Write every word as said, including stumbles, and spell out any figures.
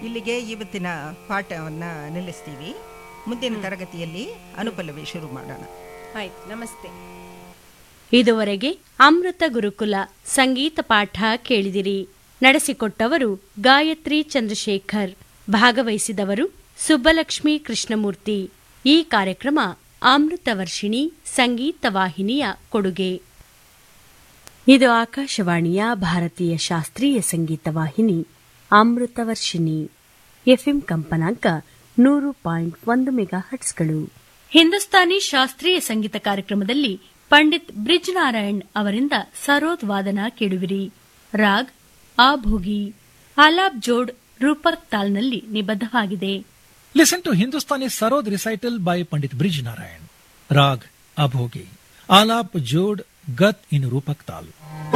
ಇಲ್ಲಿಗೆ ಇವತ್ತಿನ ಪಾಠವನ್ನು ನಿಲ್ಲಿಸ್ತೀವಿ. ಮುಂದಿನ ತರಗತಿಯಲ್ಲಿ ಅನುಪಲ್ಲವಿ ಶುರು ಮಾಡೋಣ. ಆಯ್ತು, ನಮಸ್ತೆ. ಇದುವರೆಗೆ ಅಮೃತ ಗುರುಕುಲ ಸಂಗೀತ ಪಾಠ ಕೇಳಿದಿರಿ. ನಡೆಸಿಕೊಟ್ಟವರು ಗಾಯತ್ರಿ ಚಂದ್ರಶೇಖರ್. ಭಾಗವಹಿಸಿದವರು ಸುಬ್ಬಲಕ್ಷ್ಮಿ ಕೃಷ್ಣಮೂರ್ತಿ. ಈ ಕಾರ್ಯಕ್ರಮ ಅಮೃತ ವರ್ಷಿಣಿ ಸಂಗೀತ ವಾಹಿನಿಯ ಕೊಡುಗೆ. ಇದು ಆಕಾಶವಾಣಿಯ ಭಾರತೀಯ ಶಾಸ್ತ್ರೀಯ ಸಂಗೀತ ವಾಹಿನಿ ಅಮೃತ ವರ್ಷಿಣಿ. ಎಫ್ಎಂ ಕಂಪನಾಂಕ ನೂರು ಪಾಯಿಂಟ್ ಒಂದು ಮೆಗಾ ಹಟ್ಸ್ಗಳು. ಹಿಂದೂಸ್ತಾನಿ ಶಾಸ್ತ್ರೀಯ ಸಂಗೀತ ಕಾರ್ಯಕ್ರಮದಲ್ಲಿ ಪಂಡಿತ್ ಬ್ರಿಜ್ ನಾರಾಯಣ್ ಅವರಿಂದ ಸರೋದ್ ವಾದನ ಕೇಳುವಿರಿ. ರಾಗ್ ಆಭೋಗಿ. ಆಲಾಪ್ ಜೋಡ್ ರೂಪಕ್ ತಾಲ್ನಲ್ಲಿ ನಿಬದ್ಧವಾಗಿದೆ. Listen to Hindustani Sarod recital by Pandit Brij Narayan. Rag Abhogi. Alap Jod Gat in Rupak Tal.